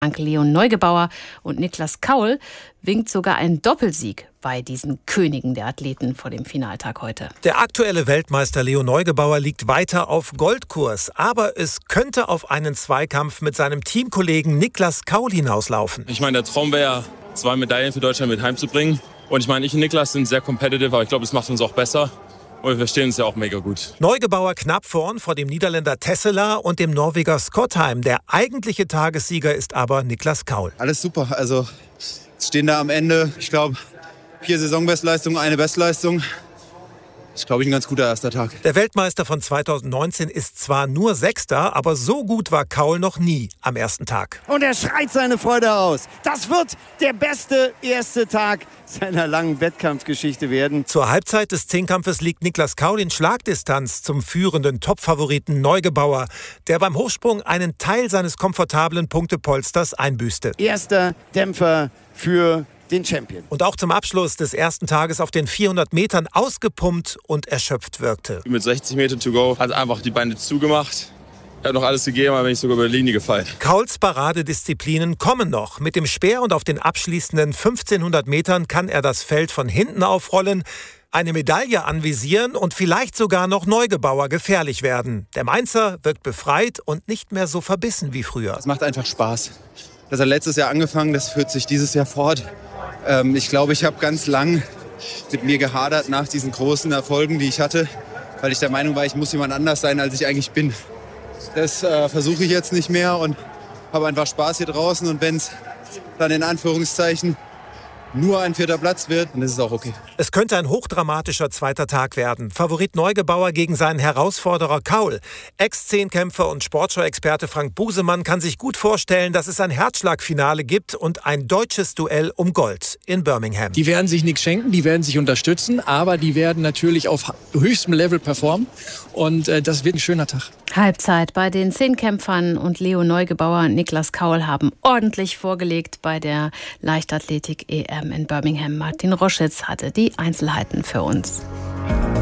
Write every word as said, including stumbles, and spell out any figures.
Leon Neugebauer und Niklas Kaul winkt sogar ein Doppelsieg bei diesen Königen der Athleten vor dem Finaltag heute. Der aktuelle Weltmeister Leon Neugebauer liegt weiter auf Goldkurs, aber es könnte auf einen Zweikampf mit seinem Teamkollegen Niklas Kaul hinauslaufen. Ich meine, der Traum wäre ja, zwei Medaillen für Deutschland mit heimzubringen. Und ich meine, ich und Niklas sind sehr competitive, aber ich glaube, es macht uns auch besser. Und wir verstehen uns ja auch mega gut. Neugebauer knapp vorn vor dem Niederländer Tessela und dem Norweger Skottheim. Der eigentliche Tagessieger ist aber Niklas Kaul. Alles super. Also stehen da am Ende, ich glaube, vier Saisonbestleistungen, eine Bestleistung. Das ist, glaube ich, ein ganz guter erster Tag. Der Weltmeister von zweitausendneunzehn ist zwar nur Sechster, aber so gut war Kaul noch nie am ersten Tag. Und er schreit seine Freude aus. Das wird der beste erste Tag seiner langen Wettkampfgeschichte werden. Zur Halbzeit des Zehnkampfes liegt Niklas Kaul in Schlagdistanz zum führenden Topfavoriten Neugebauer, der beim Hochsprung einen Teil seines komfortablen Punktepolsters einbüßte. Erster Dämpfer für den Champion. Und auch zum Abschluss des ersten Tages auf den vierhundert Metern ausgepumpt und erschöpft wirkte. Mit sechzig Meter to go hat einfach die Beine zugemacht. Er hat noch alles gegeben, aber bin ich sogar über die Linie gefallen. Kauls Paradedisziplinen kommen noch. Mit dem Speer und auf den abschließenden fünfzehnhundert Metern kann er das Feld von hinten aufrollen, eine Medaille anvisieren und vielleicht sogar noch Neugebauer gefährlich werden. Der Mainzer wirkt befreit und nicht mehr so verbissen wie früher. Es macht einfach Spaß. Das hat letztes Jahr angefangen, das führt sich dieses Jahr fort. Ähm, ich glaube, ich habe ganz lang mit mir gehadert nach diesen großen Erfolgen, die ich hatte, weil ich der Meinung war, ich muss jemand anders sein, als ich eigentlich bin. Das äh, versuche ich jetzt nicht mehr und habe einfach Spaß hier draußen. Und wenn es dann in Anführungszeichen nur ein vierter Platz wird, dann ist es auch okay. Es könnte ein hochdramatischer zweiter Tag werden. Favorit Neugebauer gegen seinen Herausforderer Kaul. Ex-Zehnkämpfer und Sportschau-Experte Frank Busemann kann sich gut vorstellen, dass es ein Herzschlagfinale gibt und ein deutsches Duell um Gold in Birmingham. Die werden sich nichts schenken, die werden sich unterstützen, aber die werden natürlich auf höchstem Level performen. Und äh, das wird ein schöner Tag. Halbzeit bei den Zehnkämpfern und Leon Neugebauer und Niklas Kaul haben ordentlich vorgelegt bei der Leichtathletik-E M in Birmingham. Martin Roschitz hatte die Einzelheiten für uns.